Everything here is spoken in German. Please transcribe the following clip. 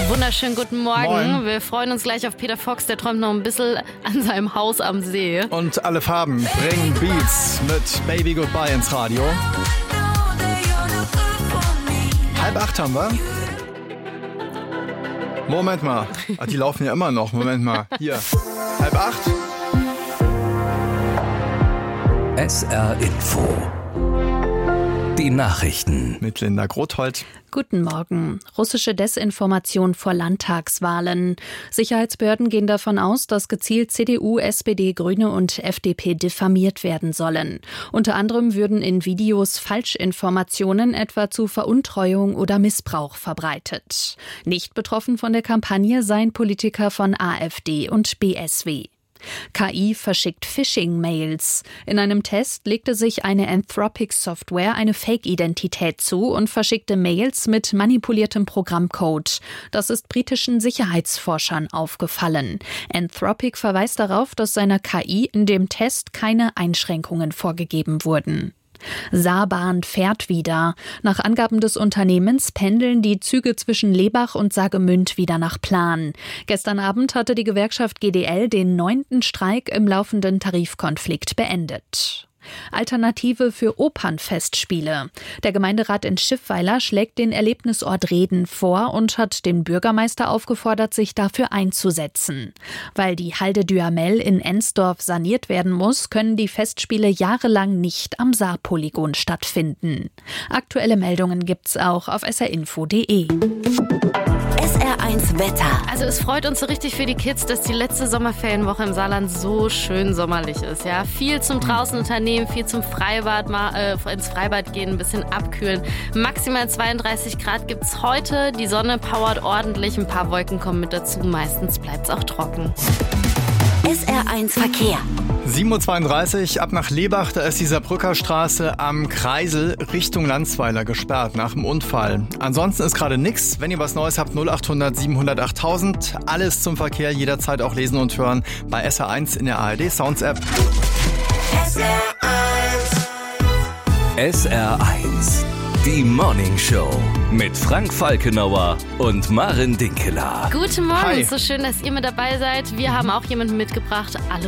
Wunderschönen guten Morgen. Moin. Wir freuen uns gleich auf Peter Fox, der träumt noch ein bisschen an seinem Haus am See. Und alle Farben bringen Beats mit Baby Goodbye ins Radio. 7:30 haben wir. Moment mal. Ach, die laufen ja immer noch. Moment mal. Hier. 7:30. SR Info. Die Nachrichten. Mit Linda Grothold. Guten Morgen. Russische Desinformation vor Landtagswahlen. Sicherheitsbehörden gehen davon aus, dass gezielt CDU, SPD, Grüne und FDP diffamiert werden sollen. Unter anderem würden in Videos Falschinformationen etwa zu Veruntreuung oder Missbrauch verbreitet. Nicht betroffen von der Kampagne seien Politiker von AfD und BSW. KI verschickt Phishing-Mails. In einem Test legte sich eine Anthropic-Software eine Fake-Identität zu und verschickte Mails mit manipuliertem Programmcode. Das ist britischen Sicherheitsforschern aufgefallen. Anthropic verweist darauf, dass seiner KI in dem Test keine Einschränkungen vorgegeben wurden. Saarbahn fährt wieder. Nach Angaben des Unternehmens pendeln die Züge zwischen Lebach und Saargemünd wieder nach Plan. Gestern Abend hatte die Gewerkschaft GDL den 9. Streik im laufenden Tarifkonflikt beendet. Alternative für Opernfestspiele. Der Gemeinderat in Schiffweiler schlägt den Erlebnisort Reden vor und hat den Bürgermeister aufgefordert, sich dafür einzusetzen. Weil die Halde Duhamel in Ensdorf saniert werden muss, können die Festspiele jahrelang nicht am Saarpolygon stattfinden. Aktuelle Meldungen gibt's auch auf srinfo.de. SR1 Wetter. Also es freut uns so richtig für die Kids, dass die letzte Sommerferienwoche im Saarland so schön sommerlich ist. Ja, viel zum draußen unternehmen, viel zum Freibad, ins Freibad gehen, ein bisschen abkühlen. Maximal 32 Grad gibt's heute. Die Sonne powert ordentlich, ein paar Wolken kommen mit dazu. Meistens bleibt's auch trocken. SR1 Verkehr. 7:32 Uhr ab nach Lebach, da ist die Saarbrücker Straße am Kreisel Richtung Landsweiler gesperrt nach dem Unfall. Ansonsten ist gerade nichts. Wenn ihr was Neues habt, 0800 700 8000. Alles zum Verkehr jederzeit auch lesen und hören bei SR1 in der ARD Sounds App. SR1. Die Morning Show mit Frank Falkenauer und Maren Dinkeler. Guten Morgen, Hi. so schön, dass ihr mit dabei seid. Wir haben auch jemanden mitgebracht. Alle